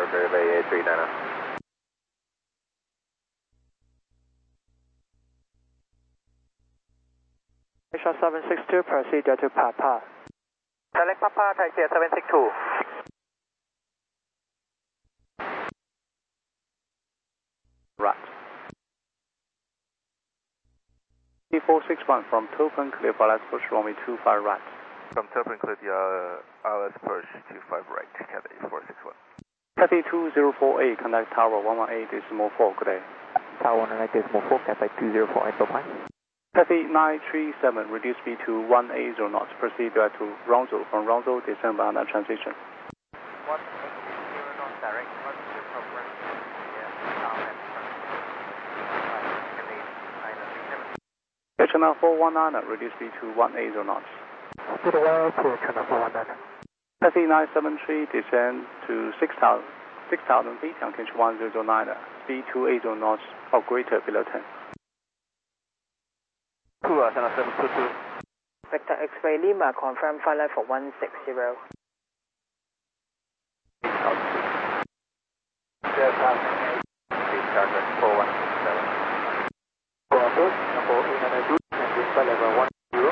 Gray Bay 839. Asia 762, proceed to Papa. Select Papa, Taxi 762. Right. T461 from Topen, clear for last push, runway 25 right. From Topen, clear the ILS push 25 right, Cathay 461. Cathay 2048, contact Tower 118.4, good day. Tower 118.4, Cathay 2048, bye-bye. Cathay 937, reduce speed to 180 knots, proceed to Ronzo, from Ronzo, descend banana transition. 180 knots direct, program. Channel 419, reduce speed to 180 knots. Goodbye to Channel 419. Cathay 973, descend to 6,000 feet, continue 1009, speed 280 knots or greater below 10. Channel 722. Victor X-ray Lima, confirm flight level 160. Yes, Charter 4167. Approach, number 802, and flight level 10.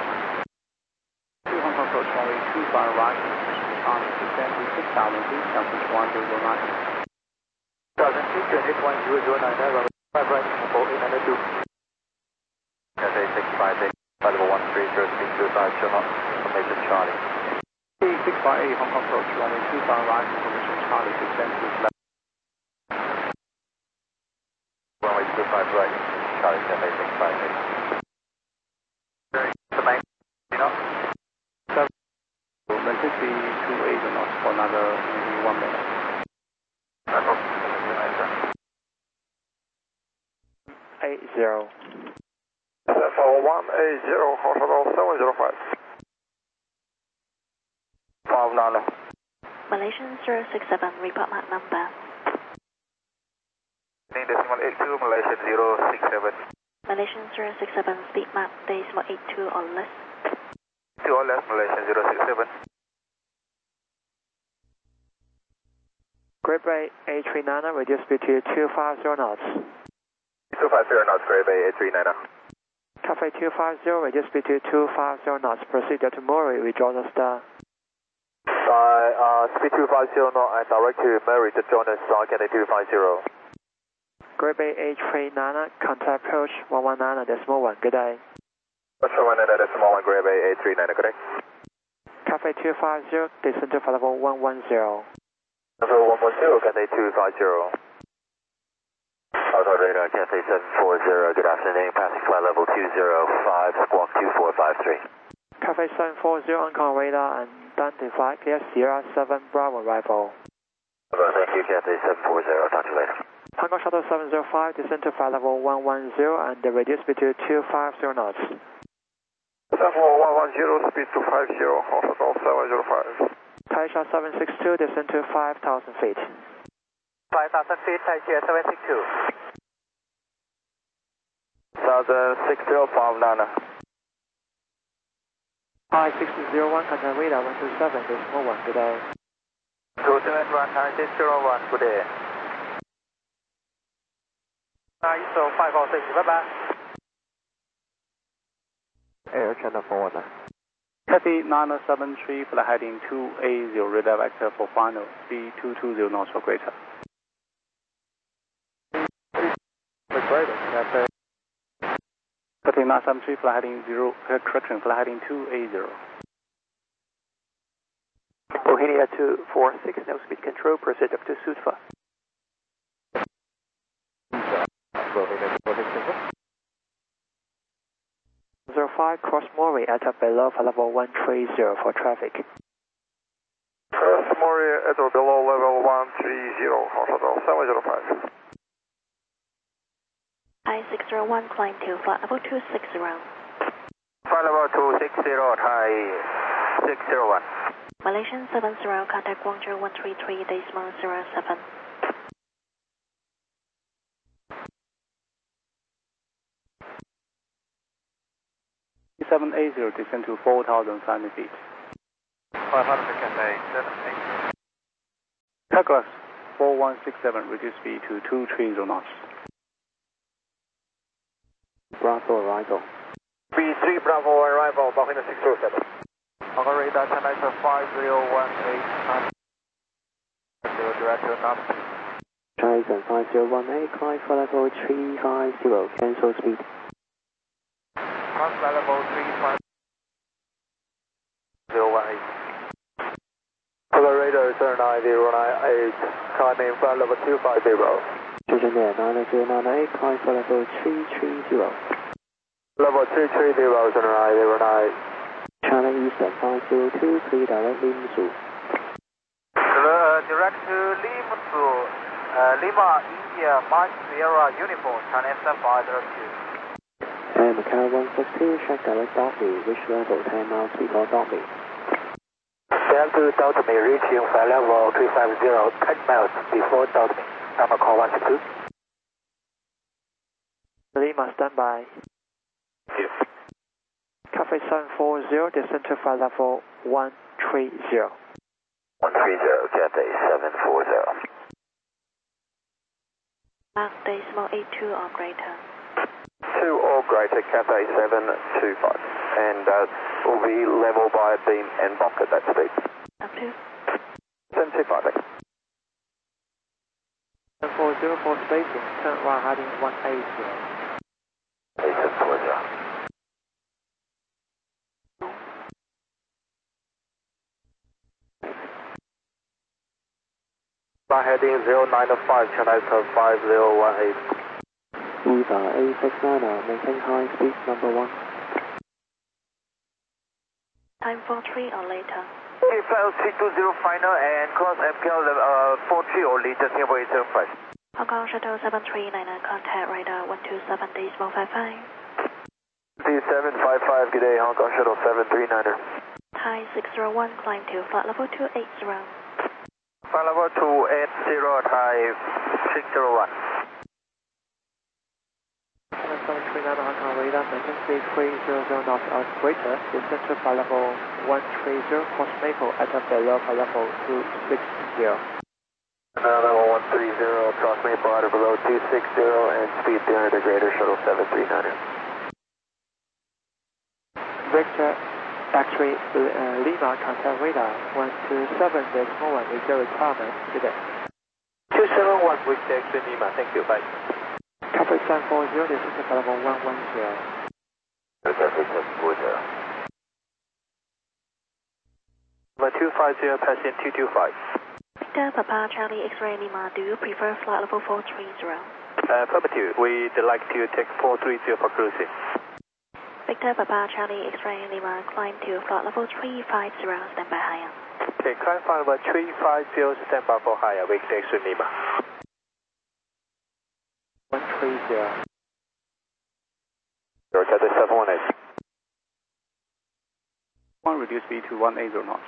2 Hong Kong approach runway 25 right, descend to 6,000 feet, continue 1009. 6,000 feet, 28.009, runway 5 right, number 802. Cathay 658, flight level 13, speed 25, show knots, information Charlie. T658 Hong Kong approach runway 25 right, information Charlie, descend to left. Runway 25 right, Charlie, Cathay 658. The main, you know? Let it be 280 knots for another maybe 1 minute. That's all. 80. SFO 180, hotel 705. 59. Malaysian 067, report mark number. Decimal 82, Malaysian 067. Malaysian 067, speed mark decimal 82 or less. 2 or less, Malaysian 067. Great Bay 839, reduce speed to 250 knots. 250 knots, Gray Bay 839. Cathay 250, reduce speed to 250 knots, proceed to Murray, withdraw the star. Speed 250 knot and direct to Murray to join us, Cathay 250. Great Bay 839, contact approach 119.1, good day. What's 119.1, Gray Bay 839, good day. Cathay 250, descend to flight level 110. Level 110, Cathay 250. Auto radar, Cathay 740, good afternoon, passing flight level 205, squawk 2453. Cathay 740 on radar and identify clear Sierra 7 Bravo arrival. Thank you, Cathay 740, talk to you later. Hong Kong Shuttle 705, descend to flight level 110 and reduce speed to 250 knots. 110, speed 250, hotel 705. Taisha 762, descend to 5,000 feet. 5,000 feet, Taisha 762. 1060, 59. Hi, 6001, contact radar 127, decimal 1, good day. 271, 9601, good day. ISO 546, bye-bye. Air Channel 419. Cathay 973, flight heading 280, radar vector for final, speed 220 knots or greater. Cathay 973, flight heading 280. Bohemia 246, no speed control, proceed up to Sutpha. 05, cross Murray at or below for level 130 for traffic. Cross Murray at or below level 130, hotel 705. I601, climb to flight level 260. Flight level 260, Thai 601. Malaysian 70, contact Guangzhou 133.07. 780, descend to 4,500 feet. 500, Cathay 780. Douglas, 4167, reduce speed to 230 knots. Bravo arrival. B3 Bravo arrival, Mach 607. Hong Kong radar, China 5018, director knots. China 5018, climb for level 350, cancel speed. Climb flight level 35018. Hong Kong radar 79098, climbing flight level 250. China 9098, climb for level 330. Level 330, 79098. China Eastern 5023, direct Limsu. Direct to Limsu, Lima, India, Mike Sierra, Uniform, China Eastern 502. And Macau 162, check direct Dogme, reach level 10 miles before Dogme. Stand to Dogme, reaching flight level 350, 10 miles before Dogme. Number call 162. Lima, standby. Cafe 740, descend to flight level 130. 130, Cathay 740. Mark decimal 82 or greater. 2 or greater, Cathay 725. And will be level by beam and box at that speed. Up to 725. 740 for spacing, turn right heading 180. 740. Heading 095, China Eastern 5018. Uber A69, maintain high speed number 1. time 43 or later. File 320 final and cross MPL 43 or later, Singapore 875. Hong Kong Shuttle 7399, contact radar 127.55. D755, good day, Hong Kong Shuttle 739er. Thai 601, climb to flight level 280. Flight level 280, Thai 601. 739 Hong Kong radar, maintain speed 300 knots out greater, descend to flight level 130, cross Maple at a below flight level 260. Level 130, cross Maple at or below 260, and speed 300 to greater, Shuttle 739er. Victor X-ray Lima, contact radar 127, there's no one with your requirement today. 271, Victor X-ray Lima, thank you, bye. Coverage 740, descend to flight level 110. Cathay 740. Number 250, passing 225. Victor Papa Charlie X-ray Lima, do you prefer flight level 430? Affirmative, we'd like to take 430 for cruising. Victor Papa Charlie X-ray Lima, climb to flight level 350, stand by higher. Okay, climb flight level 350, stand by for higher, Victor X-ray Lima. 130. Cathay 718. 1, reduce speed to 180 knots.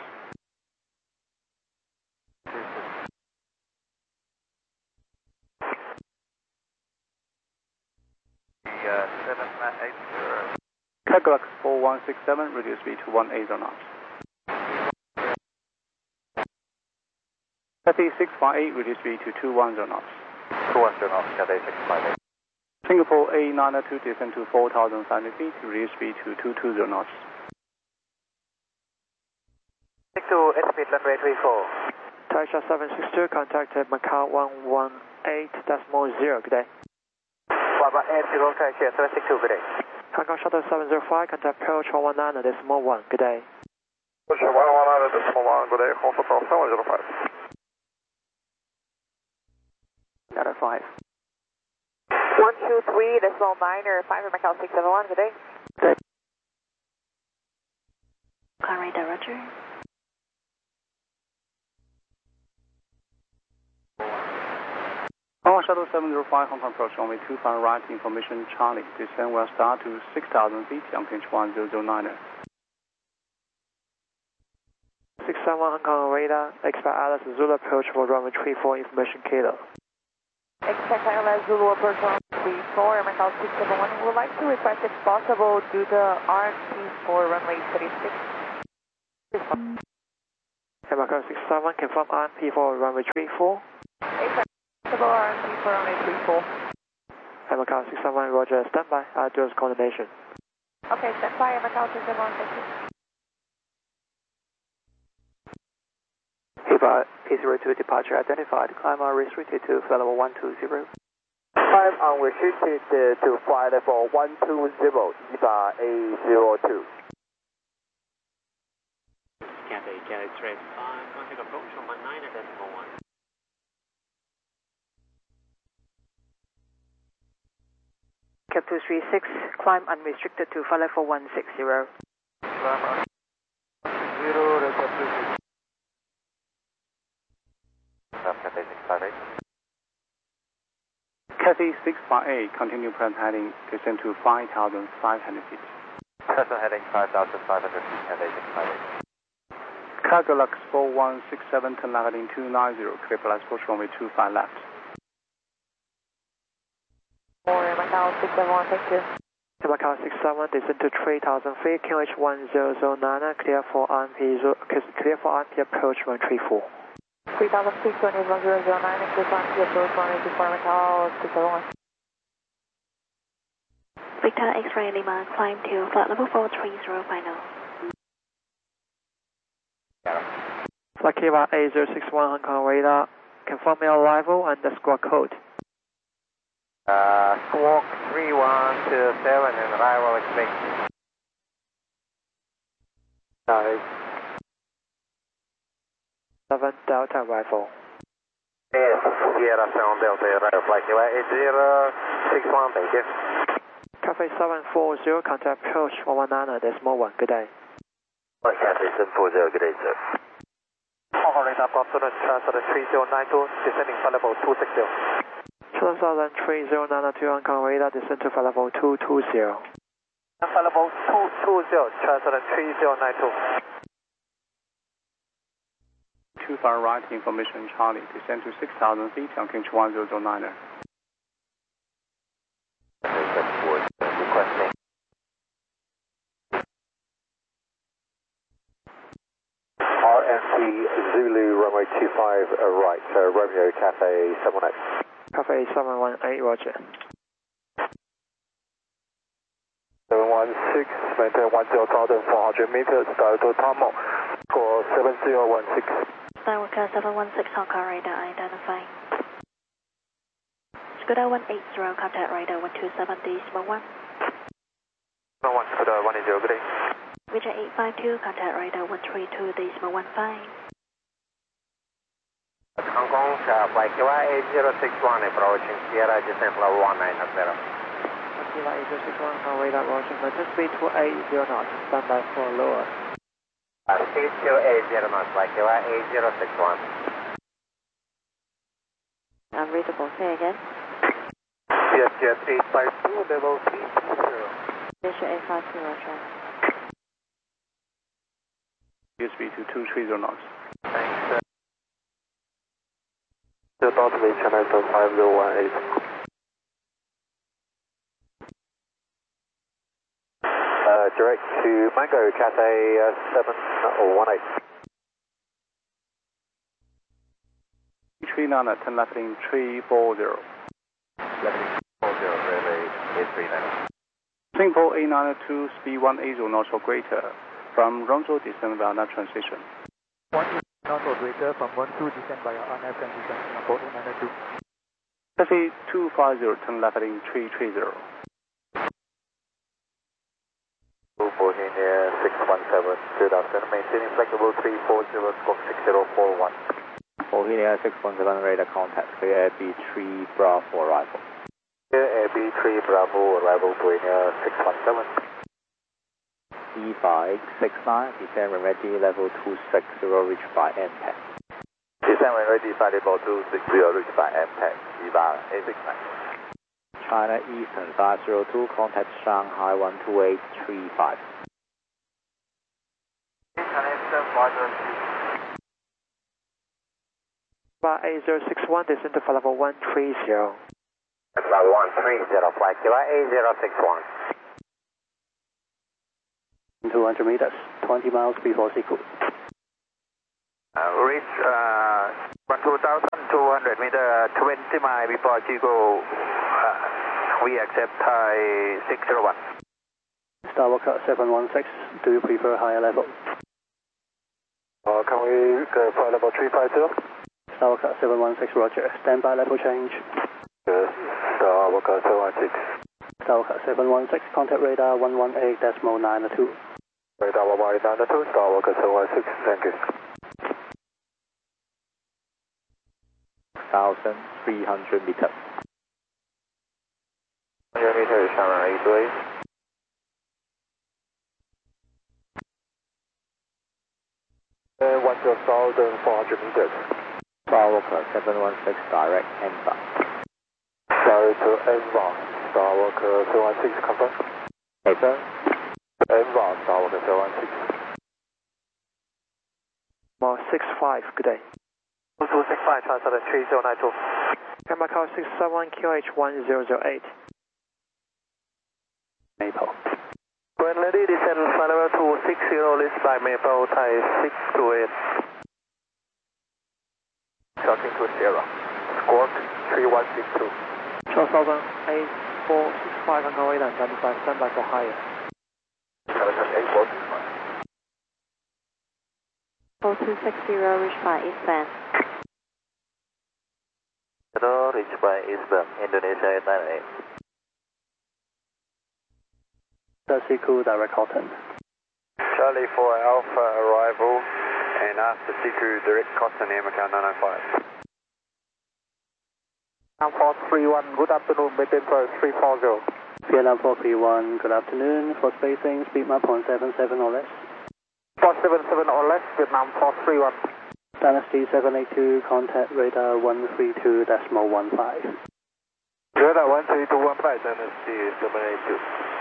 Yeah, 780. Cadillac 4167, reduce speed to 180 knots. Cathay 658, reduce speed to 210 knots. 210 knots, Cathay 658. Singapore A902, descend to 4,500 feet, reduce speed to 220 knots. Stick to airspeed runway 34. Taisha 762, contacted Macau 118.0, good day. Baba 80, Taisha 762, good day. Hong Kong Shuttle 705, contact Pearl 119.1, good day. Pearl 119.1, good day, Hong Kong 705. Data 5. 123.9er, 5 Macau 671, good day. Car radar, roger. Hong Kong Shuttle 705, Hong Kong approach runway 25 right, information Charlie. Descent will start to 6,000 feet, Yankee 1009er. 671 Hong Kong radar, expect Alice Zulu approach for runway 34, information Kilo. Expect ILS Zulu approach on 34, Macau 671. Would like to request if possible do the RMP for runway 36. Macau 671, confirm RMP for runway 34. Possible RMC for runway 34. Macau 671, Roger, standby, doors coordination. Okay, standby, Macau 671, thank you. Hiba A02 departure identified, climb restricted to flight level 120. Climb unrestricted to flight level 120, Hiba A02. Cathay straight 5, contact approach on 19.1. Cap 236, climb unrestricted to flight level 160. Climb 0, Cap 236. Cathay 658. Cathay 658, continue present heading, descend to 5,500 feet. Present heading 5,500 feet, Cathay 658. Cargo Lux 4167, turn left heading 290, clear for last approach runway 25 left. Macau 671, thank you. Macau 671, descend to 3,000 feet, QH 1009, clear for RMP approach 134. 3,000 feet, Tony 1009, and clear for RMP approach 184, Macau 671. Victor X-ray Lima, climb to flight level 430 final. Flight Kiva A061 Hong Kong radar, confirm your arrival and the squawk code. Squawk 3127 and arrival expected. Nice. 7 Delta arrival. Yes, Sierra 7 Delta arrival, Flight Kiva A061, thank you. Cathay 740, contact approach 119.1, good day. Cathay 740, good day, sir. Hong Kong radar, Boston, transfer 3092, descending flight level 260. 3092 Hong Kong radar, descend to flight level 220. Flight level 220, transfer 3092. 25 right, information Charlie, descend to 6,000 feet, on King 1009er. Requesting. RMC Zulu runway 25 right, Romeo Cathay 718. Cathay 718, Roger. 716, maintain 10,400 meters, Delta Tomo, for 7016. Skywalker 716 Hong Kong radar identifying. Scooter 180, contact radar 127.1. Scooter 180, good day. Richard 852, contact radar 132.15. Hong Kong, Flight Kiva A061 approaching Sierra, descent level 190. Kiva A061 Hong Kong radar, Roger, maintain speed 280 knots, standby for lower. Speed 280 knots, Flight Kiva A061. Unreadable, say again. Yes, 852, level 320. Richard 852, Roger. USB to 230 knots. Thanks. Delta Bay China 5018. Direct to Mango, Cathay 718. 339, turn left heading 340. Left 40, really, A39. Singapore A902, speed 180 knots or greater. From Rongzhou, descend via net transition. 1 knots or greater from 12, descend by RNF transition, Singapore A902. Cathay 250, turn left heading 330. 214 617, good afternoon, maintaining flexible 340, squawk 6041. 14 617 radar contact, clear AB3 Bravo arrival. Clear AB3 Bravo arrival to 617. E5 69, descent when ready, level 260, reached by MTEC. Descent when ready, flight level 260, reached by MTEC. EVA A69. China Eastern 502, contact Shanghai 12835. China Eastern 502. A061, descend to flight level 130. Level 130, Flight Kiva A061. 200 meters, 20 miles before sequence. Reach 2,200 meter, 20 miles before Chico. We accept Thai 601. Starwalker 716, do you prefer higher level? Can we go flight level 350? Starwalker 716, roger. Standby level change. Yes, Starwalker 716. Starwalker 716, contact radar 118.902. Radar 118.902, Starwalker 716, thank you. 1,300 meters. 100 meters, Shanghai Eastway. And 1,400 meters. Starwalker 716, direct inbound. Sorry to inbound, Starwalker 716, confirm. Hey, sir. Inbound, Starwalker 716. More 65, good day. 2265, translated 3092. Camera call 671 QH 1008. Maple. When ready, descend flight level 260, list by Maple, Thai 628. Tracking to Sierra. Squawk 3162. Charles Southern 8465 Hong Kong radar, standby for higher. 8465. 4260, reach by eastbound. Hello, reach by eastbound, Indonesia 898. Siku direct Cotton. Charlie 4 Alpha arrival and after Siku direct Cotton Macau 905. Vietnam 431, good afternoon, maintain for 340. Vietnam 431, good afternoon. For spacing, speed map 0.77 or less. 477 or less, Vietnam 431. Dynasty 782, contact radar 132.15. Radar 132.15, Dynasty 782.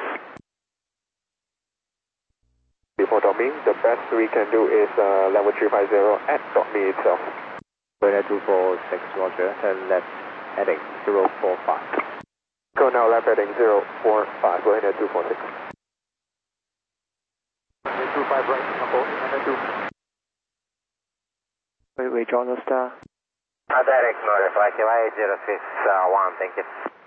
Before docking, the best we can do is level 350 at Docme itself. Radar 246, roger. Turn left, heading 045. Go now, left heading 045, go ahead at 246. 25 right, number 2. We join the star. Direct notify, QA 061, thank you.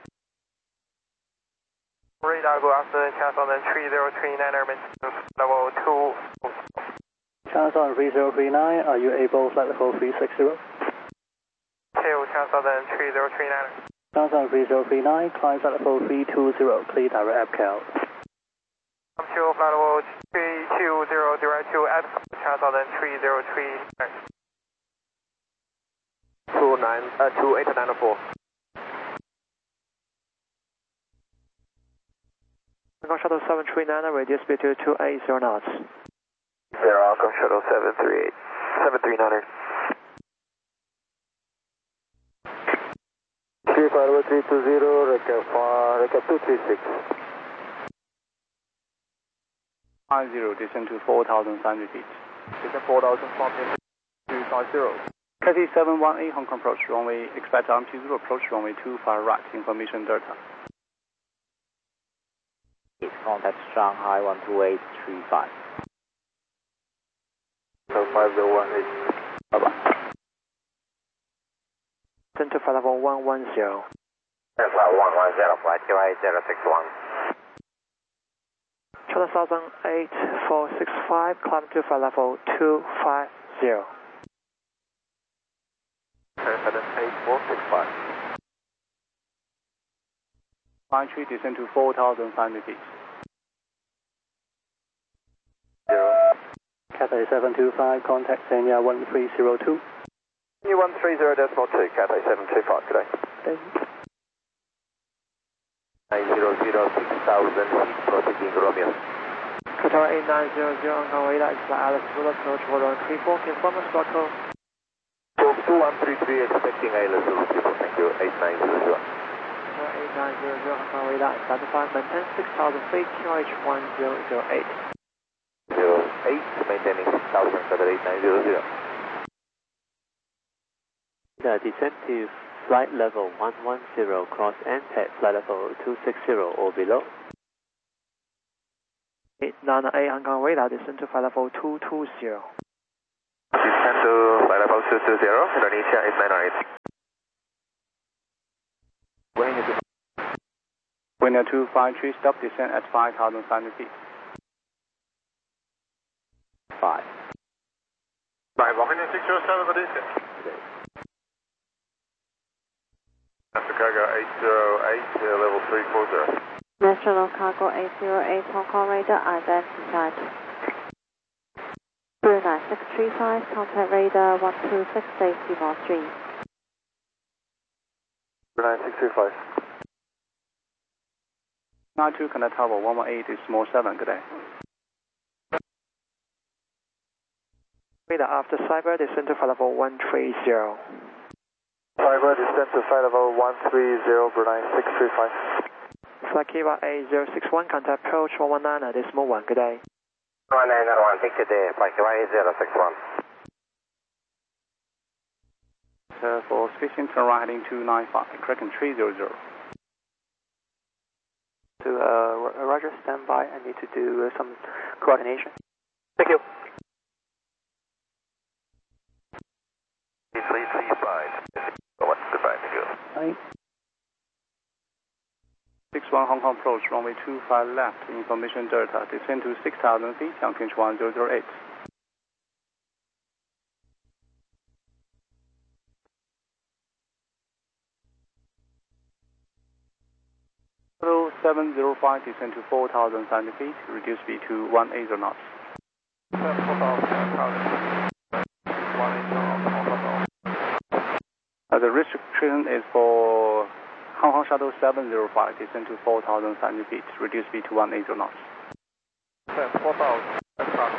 Radar go after Charles on 3039er, level 2. Charles on 3039, are you able flight level 360? Charles on 3039er. Charles on 3039, climb flight level 320, clear direct APCAL. Come to flight level 320, direct to at Charles on 3039. 28904. Hong Kong Shuttle 739, radius speed to 280 knots. Zero, Hong Kong Shuttle 739er. 350, recap 236. 50, descend to 4,500 feet. Descend 4,500 250. Cathay 718, Hong Kong approach runway, expect arm 20, approach runway 25 right, information Delta. Contact Shanghai 12835. 5018. Bye-bye. Center flight level 110. Flight 110, flight QA 061. Charlie Southern 8465, climb to flight level 250. 8465. Line 3, descend to 4,500 feet. 0. Cathay 725, contact Sanya 1302. 130.2, Cathay 725 today. 900, 6000 feet, proceeding Romeo. Qatar 8900 Hong Kong radar, it's Alice Zulu, approach 4134, confirm a slot code. 2133, expecting Alice Zulu, thank you, 8900. 8900 Hong Kong radar, identify, maintain 6000 feet, QH 1008. 08, maintaining 6000, Qatar 8900. Descend to flight level 110, cross NTAC flight level 260 or below. 898 Hong Kong radar, descend to flight level 220. Descend to Flight level 220, Indonesia 8998. Wind 253, stop descent at 5,500 feet. 5. Right, Wind 607, what is it? Master Cargo 808, level 340. National Cargo 808, Hong Kong radar identified. Brunei 635, contact radar 126, Timor 3. Brunei 635. 92 Connect Tower 118 is small 7, good day. Radar after cyber, descend to flight level 130. Cyber, descend to flight level 130, Brunei 635. Flight Kiva 8061, contact approach 119, decimal 1, good day. 191, take good day, Flight Kiva 8061. For switching turn right heading 295, Kraken 300. Roger, stand by. I need to do some coordination. Thank you. 335. Goodbye, thank you. Aye. 61 Hong Kong approach, runway 25 left, information Delta, descend to 6,000 feet, Changchun 1008. Total 705, descend to 4,500 feet, reduce speed to 180 knots. 4,000. The restriction is for Hong Kong Shuttle 705, descend to 4,500 feet, reduce speed to 180 knots. 4,000.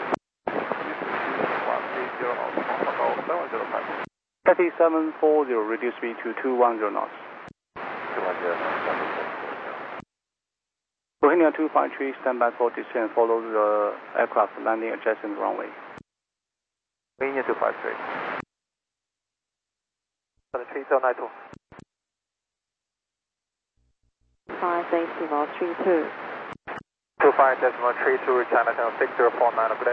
Cathay 740, reduce speed to 210 knots. 210. Rohingya 253, stand by for descent, follow the aircraft landing adjacent runway. Rohingya 253. 3092. 5.32. 25.32, Chinatown 6049, good day.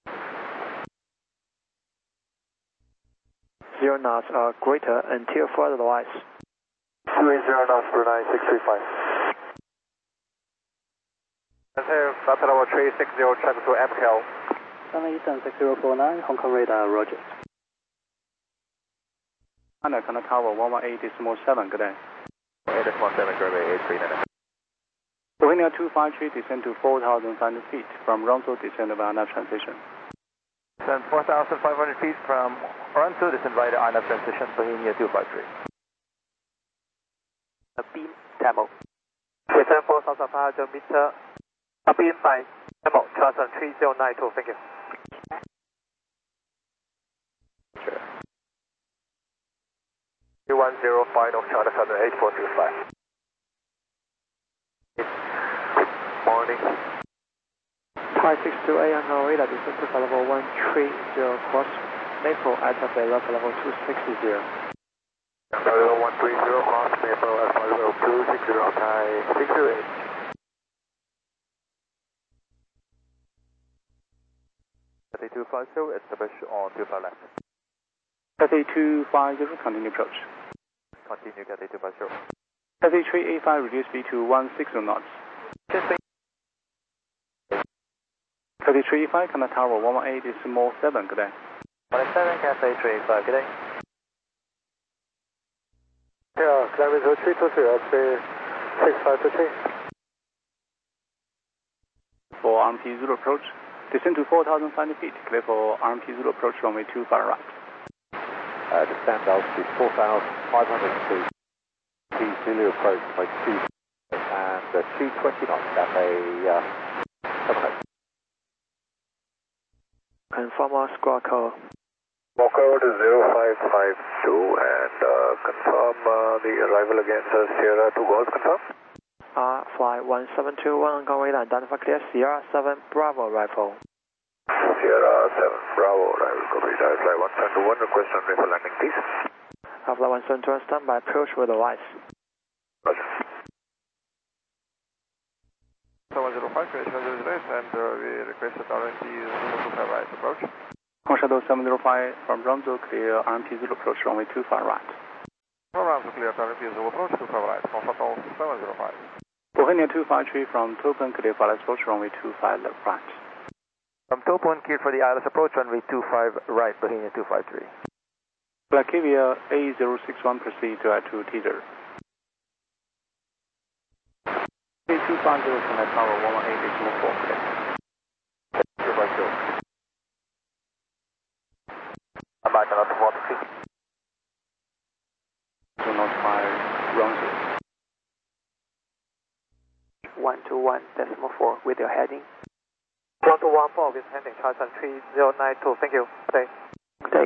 0 knots or greater until further otherwise. 280 knots, Brunei 635. Flight level 360, track to MCL. Sunny Eastern 6049, Hong Kong radar, Roger. China Connect Tower 118, decimal 7, good day. 817, Cargo 839. Rohingya 253, descend to 4,500 feet, from Ronto, descend via nav transition. Descend 4,500 feet from Ronto, descend via INAV transition, Rohingya 253. Beam, Tamil. Descend 4,500 meter. Beam by Tamil, Charleston 3092, thank you. Sure. 2105 of Charleston 8425. Morning. Thai 628 on our radar, descend to flight level 130, cross Maple at flight level 260. Level 130, cross Maple at flight level 260, Thai 628. Cathay 250, establish on 25 left. Cathay 250, continue approach. Continue Cathay 250. Cathay 385, reduce speed to 160 knots. Cathay 385, Connect Tower 118, decimal 7, good day. 17, Cathay 385, good day. Yeah, kilometer 323, I'll say 6523. For RMT Zulu approach, descend to 4,500 feet, clear for RMT Zulu approach, runway 25 right. Descend altitude 4,500 feet. Zulu approach by 2 and 220 knots, Cathay 7. Confirm our squawk code. Squawk code 0552 and confirm the arrival against Sierra 2 Golf, confirm. Flight 1721 on Hong Kong radar, identify clear Sierra 7 Bravo rifle. Sierra 7 Bravo, arrival copy, flight 171, request runway for landing, please. Flight 171, standby, approach with the lights. Roger. 105, and we requested RNT 025 right approach. Hong Shadow 705 from Bronzo, clear RMP Zulu approach runway 25 right. Bronzo clear RMP Zulu approach 25 right, from Shuttle 705. Bohemia 253 from Topon, clear for approach runway 25 left right. From Topon, clear for the ILS approach runway 25 right, Bohemia 253. Blackavia A061 proceed to add to teaser. A250 connect tower 118.4 clear. I'm back on the 43. Do not fire Bronzo. 121.4 with your heading. 1214 with heading charge on 3092. Thank you. Good day. Good day.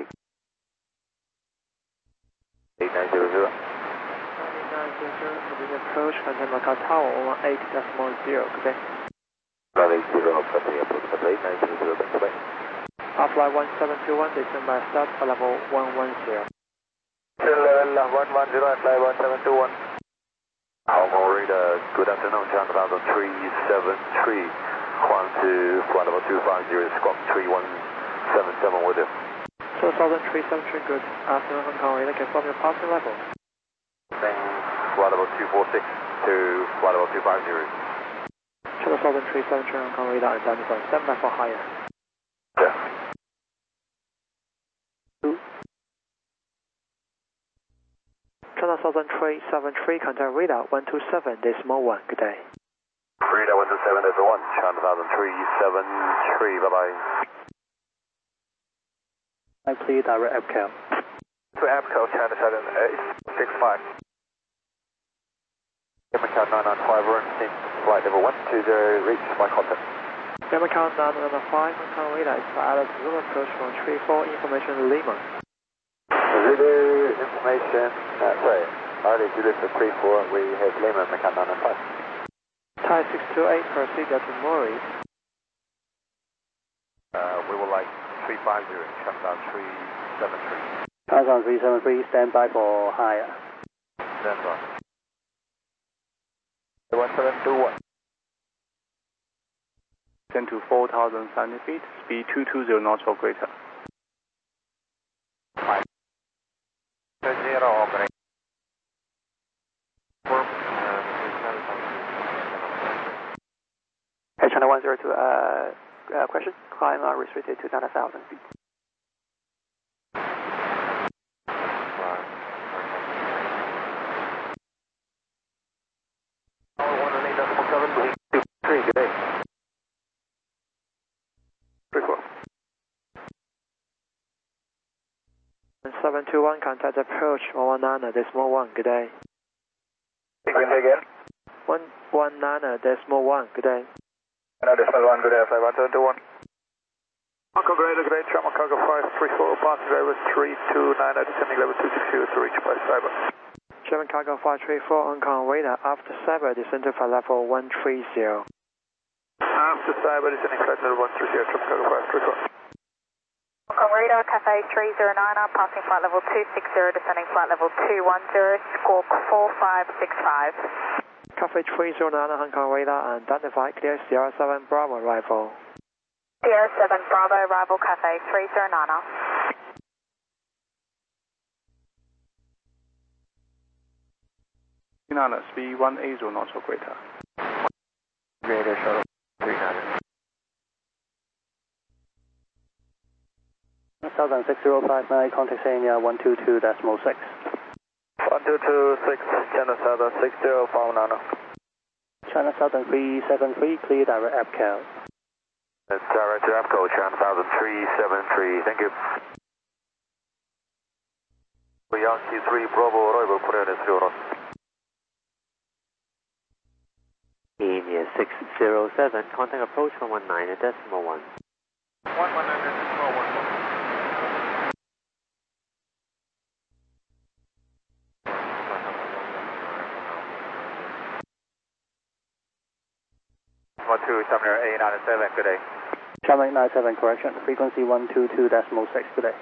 8900. 9900, moving approach, contact Macau Tower 118.0. Good day. 180, continue approach for 8900, thanks, bye. Flight 1721, descend by start for level 110. 11, 110 at flight 1721. Alpha Radar, good afternoon, John 373. Climb to flight level 250, squawk 3177 with you. 2373, good afternoon, Hong Kong Radar, confirm your passing level. Flight level 246 to flight level 250. 2373, Hong Kong Radar, identify, stand by for higher. Yeah. 2373, contact radar 127.1. Good day. Radar 127.1, China 373, bye-bye. I clear direct APCAL. To APCAL, China 7865. Macau 995, we're in flight level 120, reach my contact. Macau 995, Hong Kong Radar, is for Alice Zulu approach from 34, information Lima. Zulu information, sorry, already Zulu for 34, we have Lima, Macau 995. Thai 628, proceed to Mori. We would like 350, China 373. Kazan 373, stand by for higher. Stand by. 1721. Send to 4,070 feet, speed 220 knots or greater. 0, operate. Hey, China 102, question, climb restricted to 9,000 feet. Good day. 721, contact approach 119.1. Good day. Again. 119.1. Good day. Decimal 1, good day, flight 1721. Hong Kong Radar, good day, Chama Cargo 534, passing driver 329, descending level 260 to reach by cyber. German Cargo 534, Hong Kong Radar, after cyber, descend to flight level 130. After cyber, descending flight level 130, Chama Cargo 534. Hong Kong Radar, Cafe 309, passing flight level 260, descending flight level 210, squawk 4565. Cafe 309, Hong Kong Radar, identify clear Sierra 7 Bravo arrival. Sierra 7 Bravo, arrival Cafe 309. Nana, speed 180 knots or greater. Radar shuttle 39. 1,605, contact Sanya 122.6. 1226, China Southern 6059. China Southern 373, clear direct APCAL. That's direct to APCO, China 373, thank you. Yankee 3 Bravo, arrival, Korean is 0 knots. India 607, contact approach 119.1. 119.1. Two, Sumner A97, good day. Channel 97, correction, frequency 122.6, good day.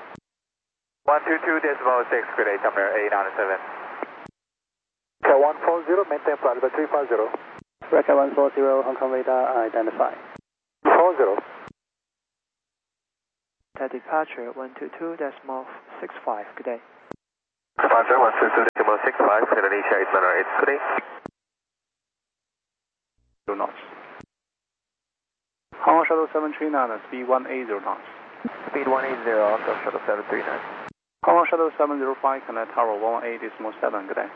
122.6, good day, Sumner A97. Okay, 140, maintain flight level 350. Record 140, Hong Kong Radar, identify. 40. Departure 122.65. Good day. Departure 122.65, Indonesia 898. Good day. 0 knots. Hong Kong Shuttle 739, speed 180 knots. Speed 180, also Shuttle 739. Hong Kong Shuttle 705, connect tower 18.7. Good day.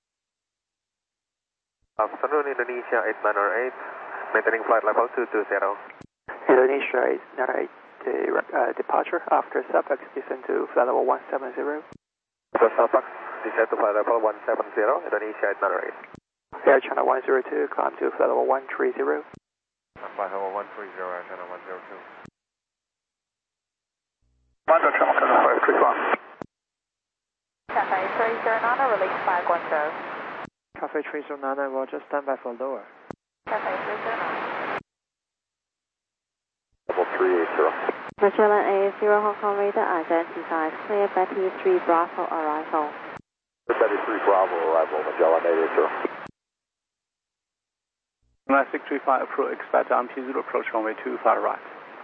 Afternoon, Indonesia 898, maintaining flight level 220. Indonesia 898, departure after Subic, descend to flight level 170. After Subic, descend to flight level 170, Indonesia 898. Air China 102, climb to flight level 130. Flight level 130, Air China 102. Roger, Travel Cargo 531. Cafe 309, release 510. Cafe 309, Roger, stand by for lower. Cafe 309. Level 380. Magellan A0 Hong Kong radar identified, clear Betty 3 Bravo arrival. Betty 3 Bravo arrival, Magellan 880. 9635 approach, expect MP0 approach runway 25 right.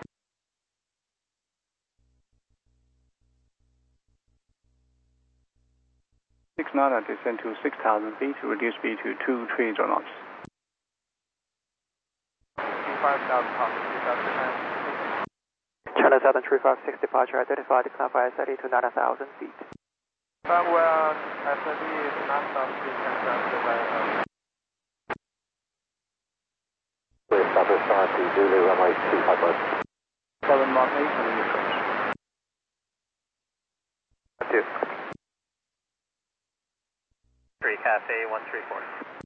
Nine, descend to 6,000 feet, reduce speed to 230 knots. 5,000 pounds, 2,000. China 7356 departure identified, climb by SID to 9,000 feet. Well, SID is not speed and Establish RP Zulu runway 25 right. 7 Mark 8 on the approach. Thank you. 3 Cafe 134.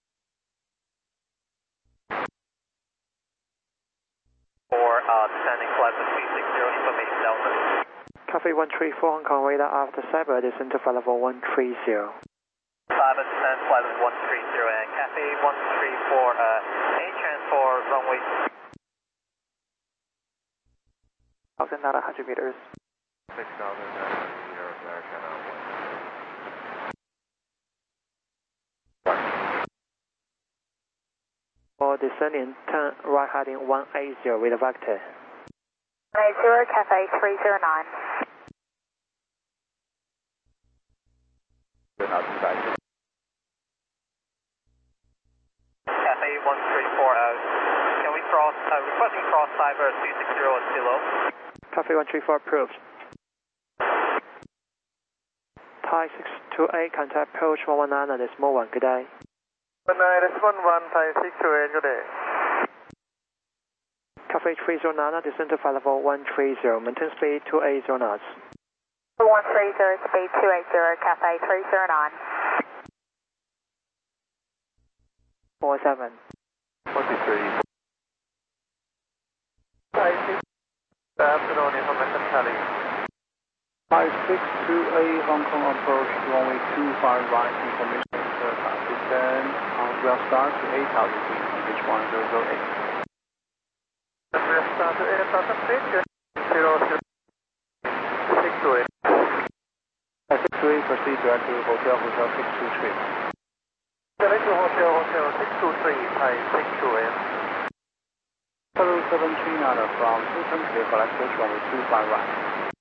Descending flight with 360, information Delta. Cafe 134 Hong Kong radar after Cyber, descend to flight level 130. Cyber descend flight with 130 and Cafe 134, A transport runway 1,900 meters. 6,900 meters, Air China 1. For descending, turn right heading 180 with a vector. 180, Cafe 309. Cafe 134, can we cross, requesting cross Cyber 360 at below. Cafe 134 approved. Thai 628, contact approach 119 at this moment. Good day. 19, Thai 628, good day. Cafe 309, descend to flight level 130, maintain speed 280 knots. 130, speed 280, Cafe 309. 47. 43. Thai 6, good afternoon, information Charlie. 5628 Hong Kong approach runway 25 right, information descend on real start to 8,000 feet, pitch 1008. Real start to 8,000 feet, 0, 628. 628, proceed direct to Hotel 623. Direct to Hotel 623, Thai 628. Shuttle 739 from Sultan clear for approach runway 25 right.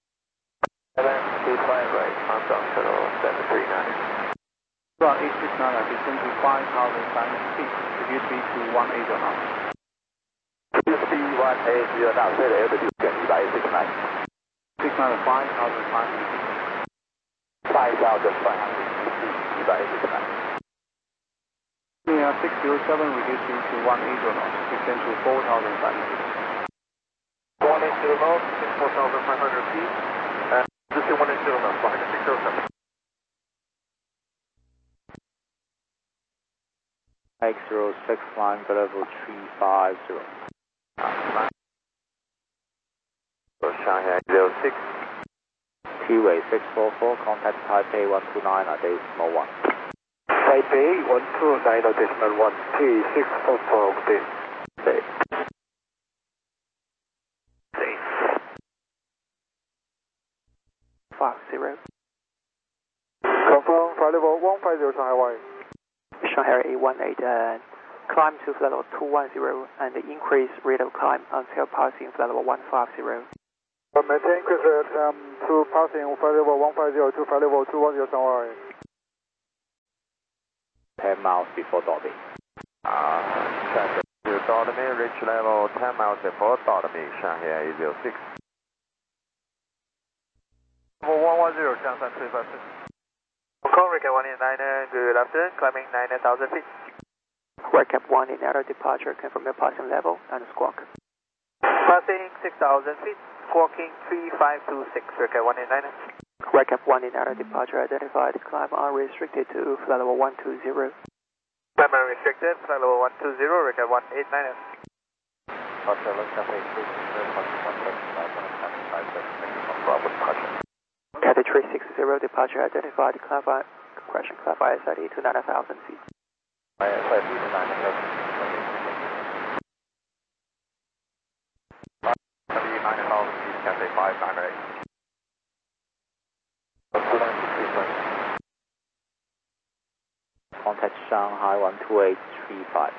725 right, Hong Shuttle 739. Run 869, descend to 5,500 feet, reduce speed to 180 knots. Reduce speed 180 knots, say the altitude can be by 69. 69 to 5,500 feet. 5,500 feet by 69. Yeah, 607, reduce speed to 180 knots, descend to 4,500 feet. 180 knots, 4,500 feet, and this is 180 knots, 607. X06 climb for level 350. Shanghai 06. T-way 644, contact Taipei 129 at decimal 1. Taipei 129.1, T644, good day. Safe. 50. Confirm, flight level 150 Shanghai Wide. Shanghai 818, and climb to flight level 210 and increase rate of climb until passing flight level 150. 150, Maintain increase rate to passing flight level 150 to flight level 210 somewhere. 10 miles before Dolby. Traffic to Dolby, reach level 10 miles before Dolby, Shanghai 806. 110, Changsan 356. Hong Kong, Recap 189, good afternoon, climbing 9,000 feet. Recap 1 in error departure, confirm your passing level and squawk. Passing 6,000 feet, squawking 3526, Recap 189. Recap 1 in error departure identified, climb unrestricted to flight level 120. Climb unrestricted, flight level 120, Recap 189. Cathay 360 departure identified, correction, clarify SID to 9,000 feet. Cathay 598. Contact Shanghai 12835.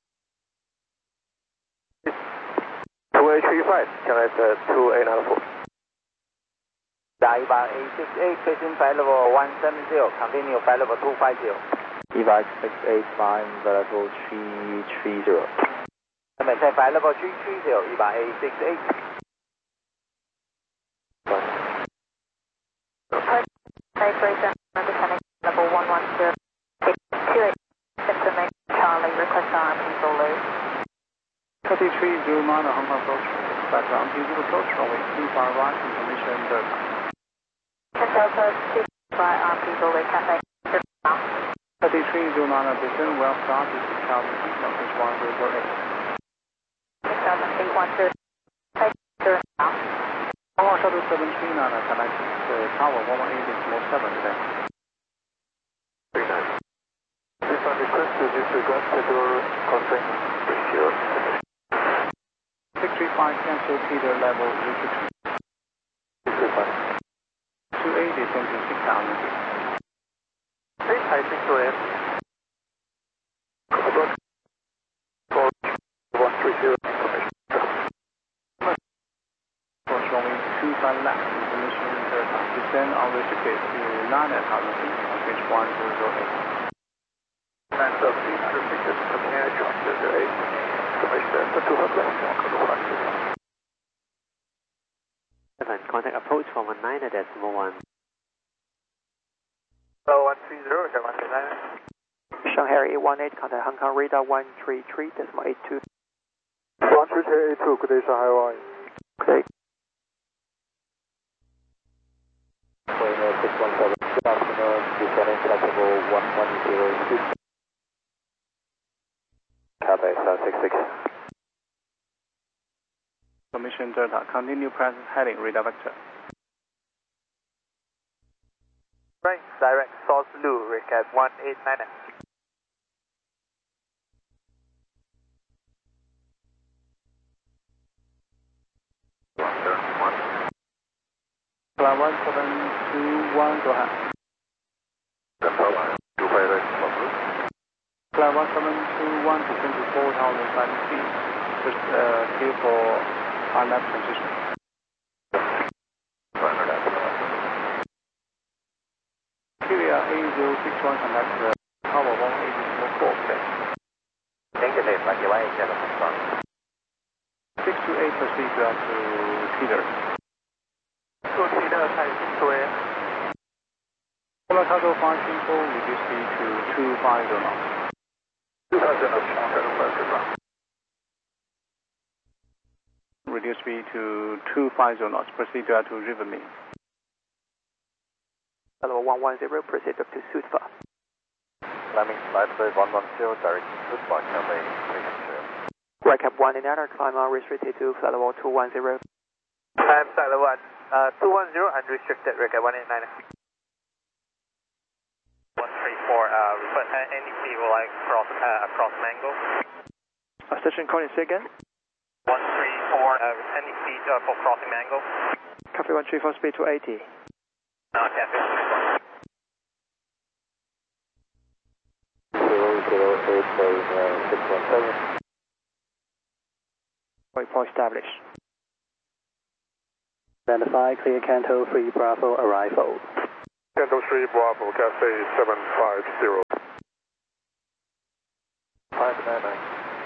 2835, Chennai 2894. Diver A68, facing flight level 170, continue flight level 250. Device 68, climb level 330. Maintain flight level 330, Diver A68. Vibration, descending level 110. 28, estimate Charlie, request RMP below. Cathay 309 Hong Kong approach, background, usual approach, runway 25 right, information Delta. Delta 2 by RMP below, Cathay. Cathay 309, descend well start to 6,000 feet, approach 1008. 6,000 feet, 130. Hong Kong Shuttle 739, connect tower 118.7 today. 39. This one request to disregard schedule constraint ratio. 635 cancel Peter level 362. 635. 28 descend to 6,000 feet. 8 high 6 to AM. Approach 4130 information. Approach runway 25 left, information Delta. Descend unrestricted to 9,000 feet, approach 1008. 9,000 feet, unrestricted, coming air, John 08. Information Delta 200 left, Hong Kong 1. 7, contact approach from 19.1. Hello, 130, 139. Shanghai 818, contact Hong Kong radar 133.82. 13382, good day, Shanghai 1. Okay. 617, good afternoon, descending flight level 110 Cathay 766. Permission Delta, continue present heading, radar vector. Right, direct source Lu, Recap 189. Flight 1721, go ahead. Flight 1721, descend to 4,000 feet. Just clear for high left transition. Syria 8061, connect tower 180.4 today. 628, proceed to Peter. To Peter, high 6 to AM. Polar Total 534, reduce speed to 250 knots. 250 knots, Shanghai 5 Reduce speed to 250 knots, proceed to River Mean. Level 110, proceed up to Sudfa. Climbing flight level 110, direction Sudfa, Cathay 360. Recap 1 in error, climb unrestricted to flight level 210. Climb flight level 210, unrestricted, Recap 189. 134, request any people like across Mango. Station calling, say again. 134, any speed for crossing Mango. Cathay 134, speed to 80. Cathay 008, 617. Waypoint established. Identify clear Canto 3 Bravo arrival. Canto 3 Bravo, Cathay 750. 599.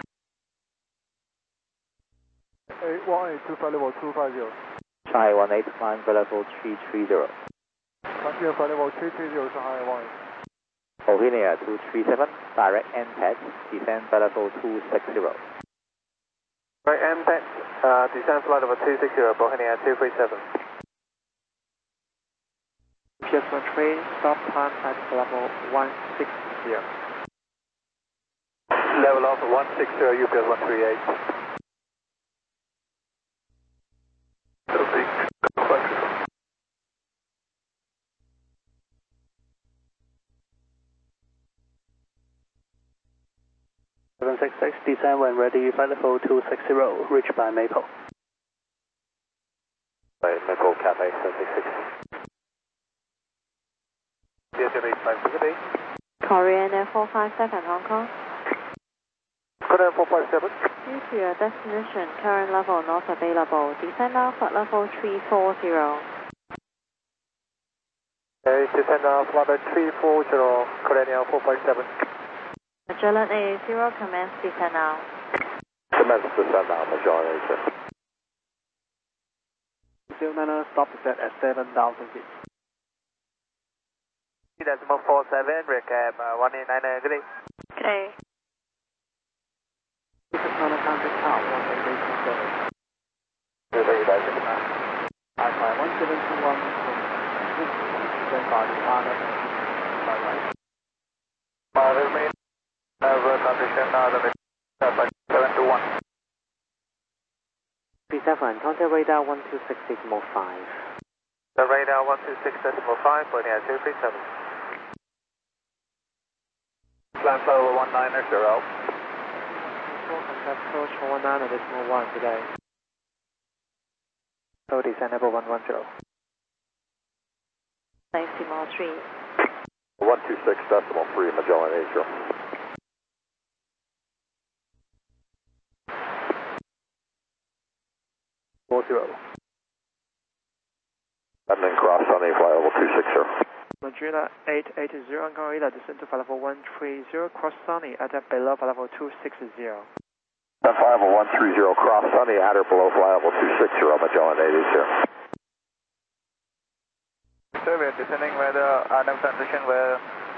1825 level 250. Shanghai 18, climb for level 330. Frontier flight level 330, Shanghai 18. Bohemia 237, direct NTAC, descend by level 260. Right, NTAC, descend flight level 260, Bohemia 237. PS13, stop time at level 160. Level of 160, UPS 138. Descend when ready, flight level 260, reached by Maple. By Maple, Cathay 766. Korean Air 457, Hong Kong. Korean 457. Due to your destination, current level not available. Descend now, flight level 340. Okay, descend now, flight 340, Korean Air 457. Magellan AA0, commence descend now. Commence descend now, Magellan AA0. 09, stop descent at 7,000 feet. Decimal 47, recap 189, good day. Good day. This is not a counter tower, 1887. Good day, guys. I-5 1721, then by the RNF, by right. Remain condition, the 721. P7, contact radar 126.5. The radar 126.5, pointing at 237. Climb level 190. Contact approach 190.1 today. So descend level 110. Decimal 3. 126.3, Magellan AA0. Landing cross on a flight level 260. Madrina 880, Hong radar descend to flight level 130, cross Sunny at below flight level 260. Flight level 130, cross Sunny at or below flight level 260, Magellan AA0. So we are descending where the RNF transition where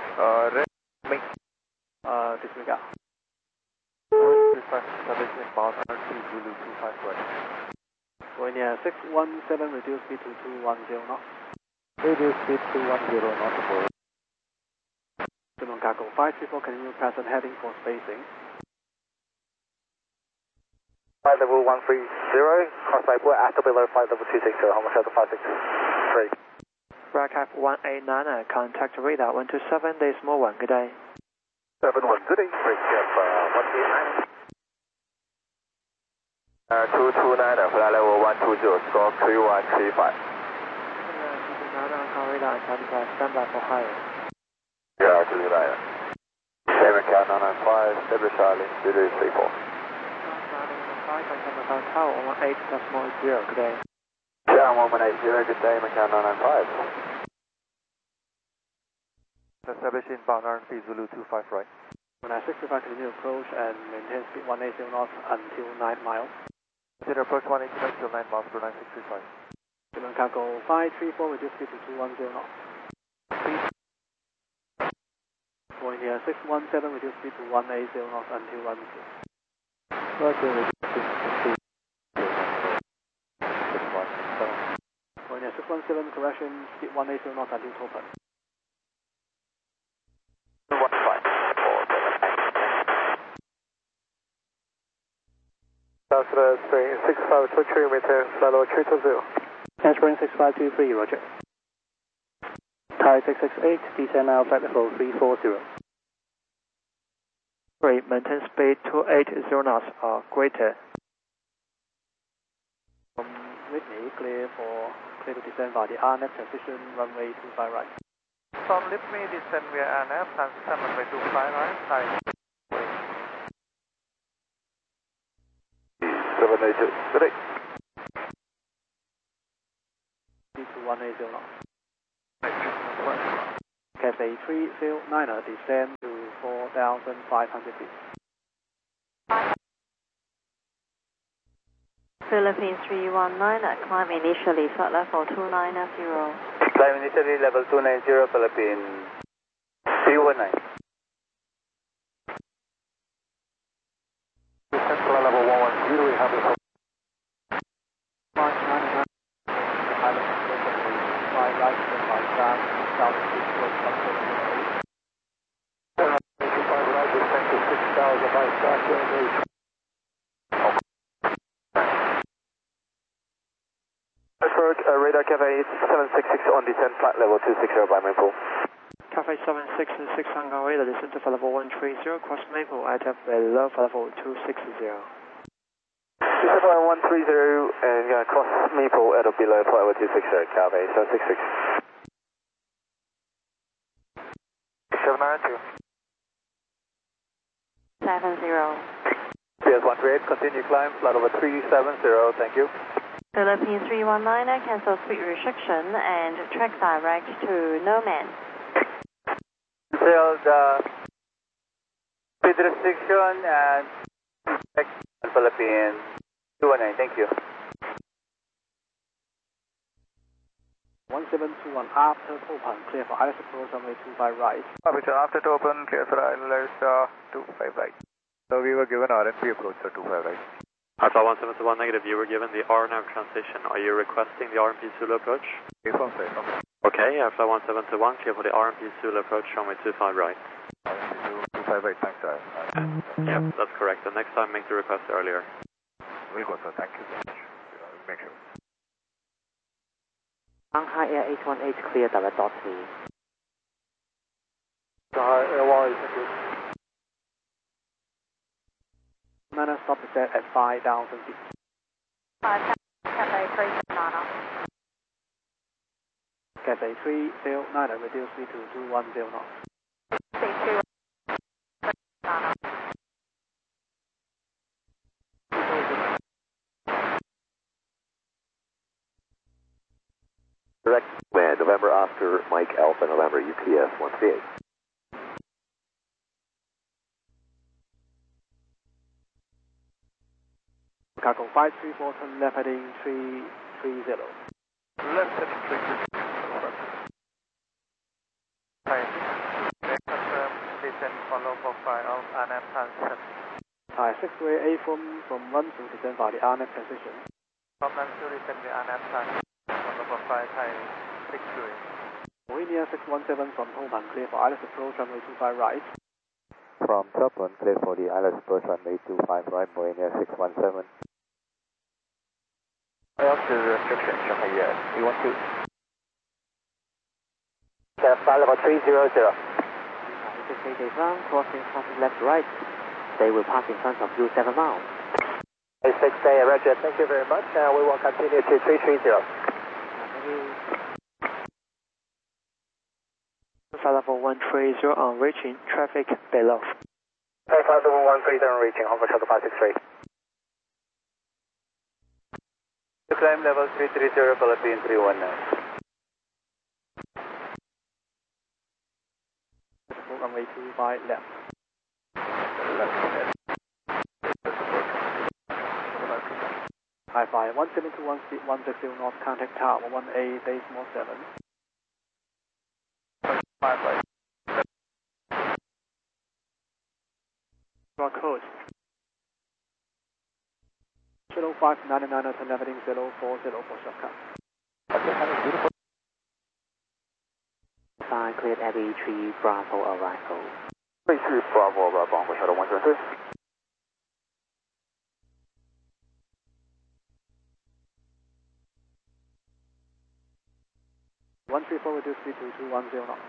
Disregard. Establishing bound Zulu 251. Korea 617, reduce speed to 210 knots. Reduce speed to 110 knots. Simon Cargo 534, continue pattern heading for spacing. flight level 130, cross Maple at or below flight level 260, Hong Kong 563. Bracap 189, contact radar 127.1, good day. 71, good day. Bracap 189. 229, flight level 120, score 3135. Hong Kong radar and standby for higher. Yeah, 229. David Cat 995, David Charlie, 2334. Contact Macau Tower 18.0, good day. Yeah, 1180, good day, Macau 995. Establishing bound RNP Zulu 25 right. When I 65, continue approach and maintain speed 180 knots until 9 miles. Consider approach 180 knots till 9 miles per 9635. Simon Cargo 534, reduce speed to 210 knots. Going here 617, reduce speed to 180 knots until 1 Roger, reduce speed to 617. Going here 617, correction, speed 180 knots until open. 6523 meter, flight level 320. Spring 6523, roger. Thai 668, descend now, flight level 340. Great, maintain speed 280 knots or greater. From Whitney, clear to descend by the RNF transition, runway 25 right. From Whitney, descend via RNF, transition runway 25 right, Thai. 782, good day. 180 knots. Cathay 309er, descend to 4,500 feet. Philippines 319er, climb initially flight level 290. Climb initially level 290, Philippines 319. Descent flight level 110, we have the 599, pilot fly right to 5,000, south 25 right, descent to 6,000 by south wind 8. Radar Cafe 766 on descent flight level 260 by Maple. Cafe 766 Hong radar, descent to flight level 130, cross Maple at below flight level 260. Descent flight 130 and cross Maple at below flight level 260, Cafe 766. 792. 70. CS138, continue climb, flight level 370, thank you. Philippines 319er, cancel speed restriction and track direct to Noman. Cancel the speed restriction and Philippines 219, thank you. 1721 after open, clear for ILS approach runway 25 right. After to open, clear for ILS 25 right. So we were given RNP approach, so 25 right. Alpha 1721 negative, you were given the RNAV transition. Are you requesting the RMP Zulu approach? Confirm. Okay, Alpha 1721, clear for the RMP Zulu approach, runway 25 right. RNP 25 right, thanks, sir. Yep, that's correct. The next time make the request earlier. We'll go, sir. Thank you so much. Make sure. Shanghai Air 818 clear direct dot me. Shanghai Air 118, thank you. Manner stop descent at 5,000 feet. 5,000, Cathay 309er. Cathay 309er, reduce speed to 210 knots. C2 Direct command, November Oscar, Mike Alpha, November UPS 138. Cargo 534, turn left heading 330. Left heading 330. Hi. Confirm, descent follow profile of RNAV transition. Hi, 628 from run to descend by the RNAV transition. From run to descend the RNAV transition. Follow profile Thai 628. Meridian 617 from Tongpan, clear for ILS approach runway 25 right. From Topon, clear for the ILS approach runway 25 right, Meridian 617. Altitude restriction, Shanghai Air 312. Flight level 300. 688 round, crossing traffic left right. They will pass in front of you 7 miles. 6A, Roger, thank you very much. We will continue to 330. Flight level 130 on reaching, traffic below. Flight level 130 on reaching, Hong Kong Shuttle 563. Climb level 330, Philippines 319. Runway 25 left. High 5, 1721 speed 160 knots, contact tower 18 decimal 7. 5 right. Code. 0599 turn left heading 040 for shortcut. Sign cleared Abbey 3 Bravo arrival. 3 Bravo, Bravo, Shuttle 123. 134 reduce speed to 210 knots.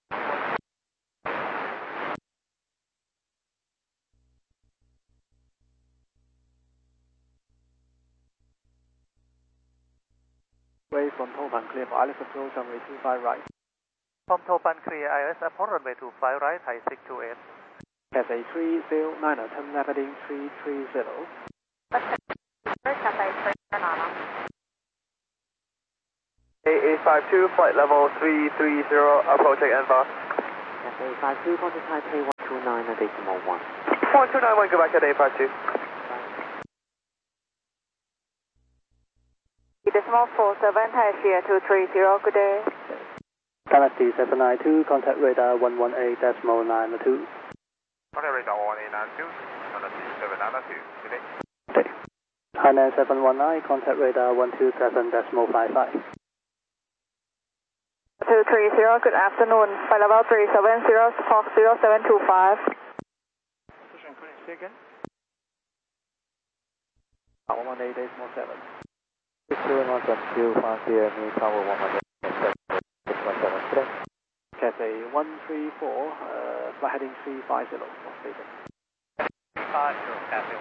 Way from Tongpan, clear for ILS approach runway 25 right. From Tongpan, clear ILS approach runway 25 right, Thai 628. Cathay 309er, turn left heading 330. Cathay 309er. It's 52, flight level 330, approaching NVAR. Cathay 52, contact Taipei 129.1. 1291, go back at 852. Decimal 47, Taipei 230, good day. Dynasty 792, contact radar 118.92. Contact radar 118.92, Dynasty 792, good day. Hainan 719, contact radar 127.55. 230, good afternoon. Flight level 370, Fox 0725. Position, could you say again? 118.7. 601.25 here, new tower 117, Cathay 134, flight heading 350, station. 50, Cathay.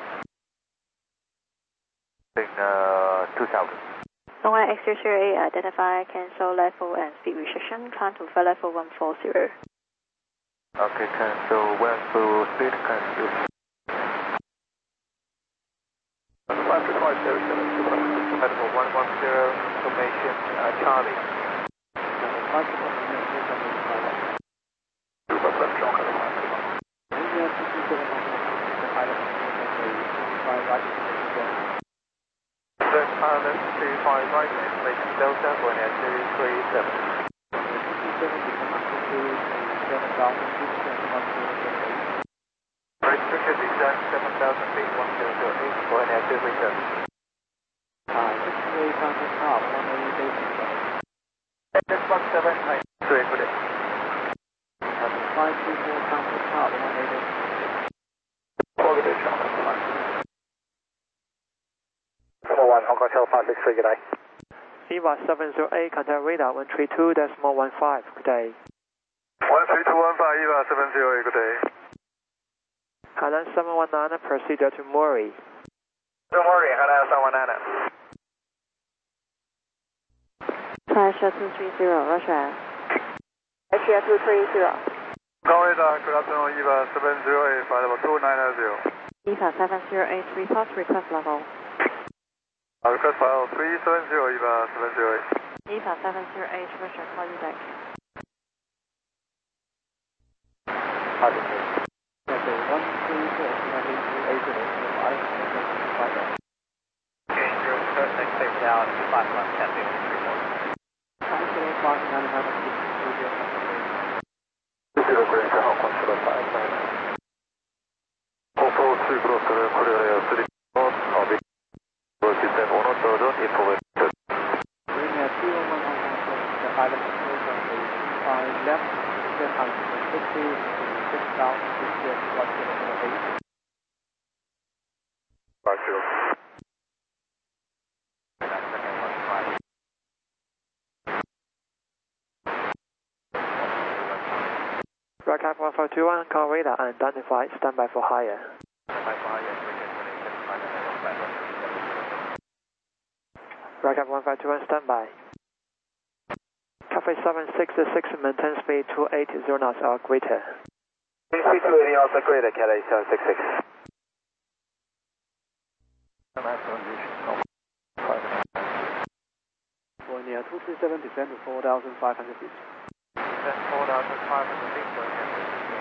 2000. Long X-ray identify, cancel level and speed restriction, climb to flight level 140. Okay, cancel, level, speed, cancel. 52507, level 110, information, Charlie. Pilot 25 right, information Delta, going at 237. 7,000 Restricted descent 7,000 feet, 1008, going at 237. 68 contact top, 188. Box 7, height 3, good day. 524 contact top, 188. Hong Kong Shell 563, good day. Eva 708, contact radar 132.15, good day. 13215, Eva 708, good day. Hainan 719, procedure to Murray. Don't worry, Hainan 719. Russia 230, Russia. Asia 230. Go radar, good afternoon, Eva 708, flight level 2990. EVA 708, report request level. Request file 370, Eva 708. EVA 708, Russia, call you back. Cathay 134, heading 280, Okay, you're next station down, 5 Cathay Rocket 1421, call radar and identify, standby for higher. Rocket 1521, standby. Cafe 766, maintain speed 280 knots or greater. Speed 280 knots or greater, Cathay 766. For near 237, descend to 4,500 feet. Descent 4,500 feet, going at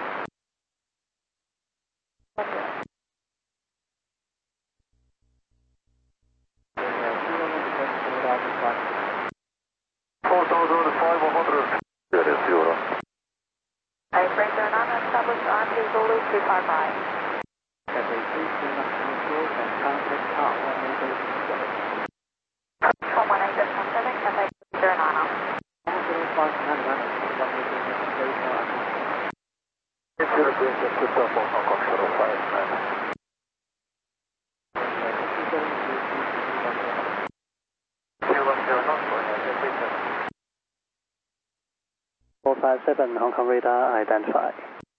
4,500. That is Zulu. Icebreaker non-established on Zulu 355. Cathay 329 and contact top 188. 118.7, Cathay 309. 457, Hong Kong radar identified.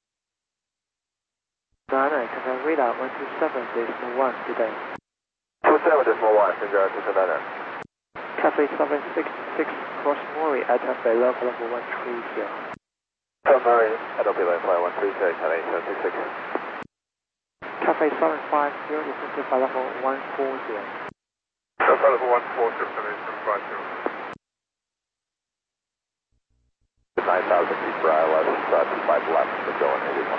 Nana, contact radar 127.1, good day. 27.1, Finger 279. Cafe 766, cross Murray at below level 130. Murray, Adult Line Flight 130, Cathay 766. Cafe 750, descend to flight level 140. Flight level 140, Cathay 750. 9,000 feet for ILS, 25 left, Magellan 81.